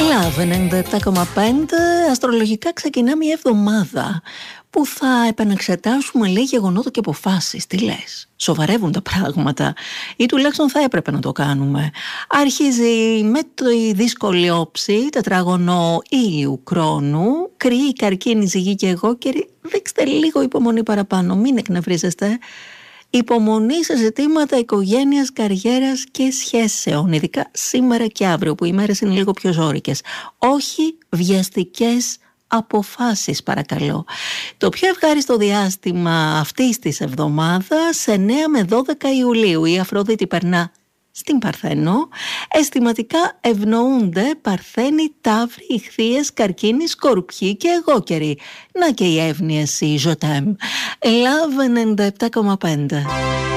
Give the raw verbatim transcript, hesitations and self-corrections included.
Love ενενήντα επτά κόμμα πέντε. Αστρολογικά ξεκινά μια εβδομάδα που θα επαναξετάσουμε, λέει, γεγονότα και αποφάσεις. Τι λες? Σοβαρεύουν τα πράγματα ή τουλάχιστον θα έπρεπε να το κάνουμε. Αρχίζει με τη δύσκολη όψη, τετράγωνο ήλιου χρόνου, Κρυή, Καρκίνη, Ζυγή και Αιγόκερη. Δείξτε λίγο υπομονή παραπάνω, μην εκνευρίζεστε. Υπομονή σε ζητήματα οικογένειας, καριέρας και σχέσεων, ειδικά σήμερα και αύριο που οι μέρες είναι λίγο πιο ζώρικες. Όχι βιαστικές αποφάσεις, παρακαλώ. Το πιο ευχάριστο διάστημα αυτής της εβδομάδας, εννέα με δώδεκα Ιουλίου, η Αφροδίτη περνά στην Παρθένο. Αισθηματικά ευνοούνται Παρθένοι, Ταύροι, Ιχθύες, Καρκίνοι, Σκορπιοί και Αιγόκεροι. Να και οι εύνοιες, οι Ζωτέμ. Love ενενήντα επτά κόμμα πέντε.